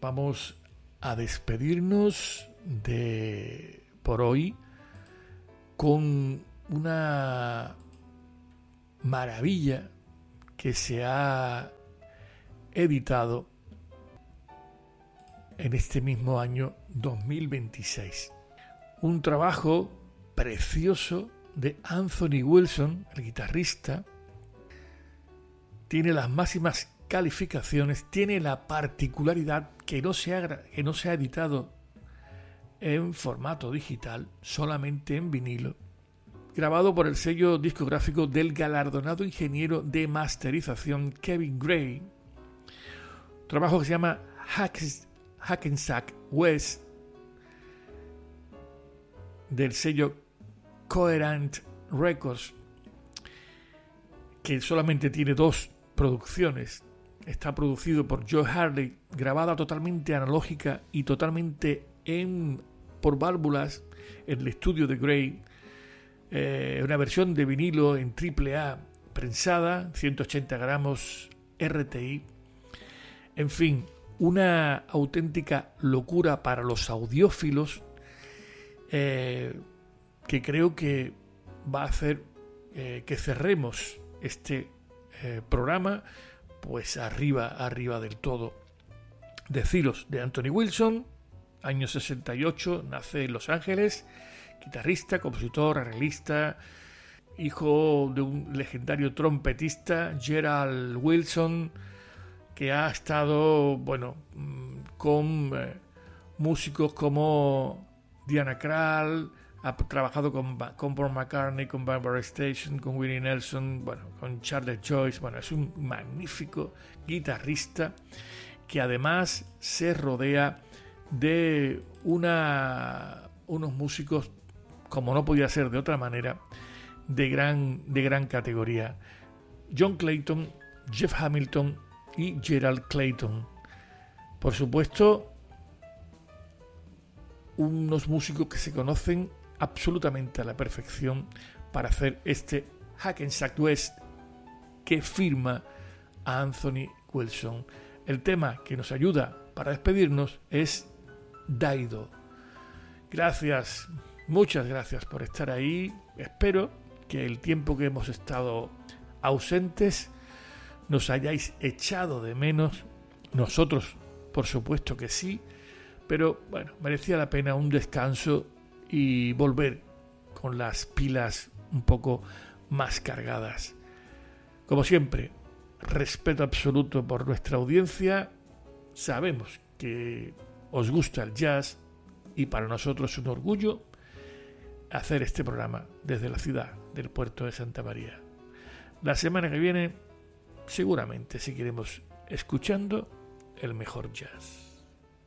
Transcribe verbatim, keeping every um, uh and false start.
vamos a despedirnos de por hoy con una maravilla que se ha editado en este mismo año dos mil veintiséis. Un trabajo precioso de Anthony Wilson, el guitarrista. Tiene las máximas calificaciones, tiene la particularidad que no se ha, que no se ha editado en formato digital, solamente en vinilo, grabado por el sello discográfico del galardonado ingeniero de masterización Kevin Gray. Un trabajo que se llama Hackensack West, del sello Coherent Records, que solamente tiene dos producciones. Está producido por Joe Harley, grabada totalmente analógica y totalmente en por válvulas en el estudio de Gray. Eh, una versión de vinilo en triple A prensada, ciento ochenta gramos R T I. En fin, una auténtica locura para los audiófilos, eh, que creo que va a hacer eh, que cerremos este eh, programa pues arriba, arriba del todo. Deciros de Anthony Wilson, año sesenta y ocho, nace en Los Ángeles, guitarrista, compositor, arreglista, hijo de un legendario trompetista, Gerald Wilson, que ha estado, bueno, con eh, músicos como Diana Krall, ha trabajado con, con Paul McCartney, con Barbara Station, con Willie Nelson, bueno, con Charles Joyce. Bueno, es un magnífico guitarrista que además se rodea de una, unos músicos, como no podía ser de otra manera, de gran, de gran categoría. John Clayton, Jeff Hamilton y Gerald Clayton. Por supuesto, unos músicos que se conocen absolutamente a la perfección para hacer este Hackensack West que firma a Anthony Wilson. El tema que nos ayuda para despedirnos es Dido. Gracias, muchas gracias por estar ahí. Espero que el tiempo que hemos estado ausentes nos hayáis echado de menos. Nosotros, por supuesto que sí, pero bueno, merecía la pena un descanso y volver con las pilas un poco más cargadas. Como siempre, respeto absoluto por nuestra audiencia. Sabemos que os gusta el jazz y para nosotros es un orgullo hacer este programa desde la ciudad del puerto de Santa María. La semana que viene seguramente seguiremos escuchando el mejor jazz.